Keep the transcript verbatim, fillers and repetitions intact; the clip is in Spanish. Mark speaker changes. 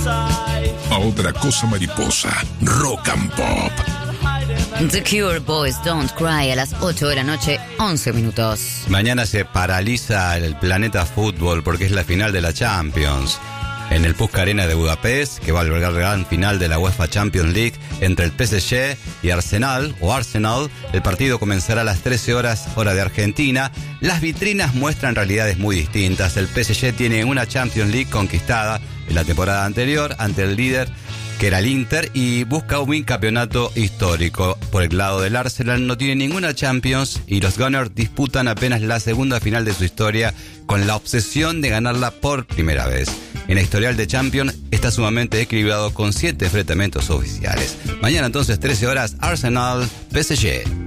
Speaker 1: A otra cosa mariposa, rock and pop.
Speaker 2: The Cure, Boys Don't Cry, a las ocho de la noche, once minutos.
Speaker 3: Mañana se paraliza el planeta fútbol porque es la final de la Champions. En el Pusk Arena de Budapest, que va a albergar la gran final de la UEFA Champions League entre el P S G y Arsenal, o Arsenal, el partido comenzará a las trece horas, hora de Argentina. Las vitrinas muestran realidades muy distintas. El P S G tiene una Champions League conquistada en la temporada anterior ante el líder, que era el Inter, y busca un campeonato histórico. Por el lado del Arsenal no tiene ninguna Champions y los Gunners disputan apenas la segunda final de su historia con la obsesión de ganarla por primera vez. En el historial de Champions está sumamente equilibrado con siete enfrentamientos oficiales. Mañana entonces trece horas, Arsenal P S G.